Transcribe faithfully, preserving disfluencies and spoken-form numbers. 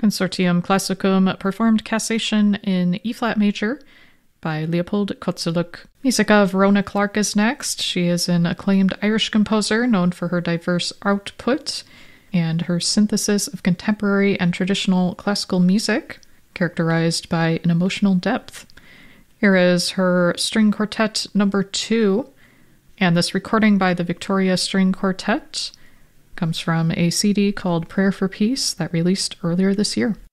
Consortium Classicum performed Cassation in E-flat major by Leopold Kozelek. Music of Rona Clark is next. She is an acclaimed Irish composer known for her diverse output and her synthesis of contemporary and traditional classical music, characterized by an emotional depth. Here is her String Quartet number two, and this recording by the Victoria String Quartet comes from a C D called Prayer for Peace that released earlier this year.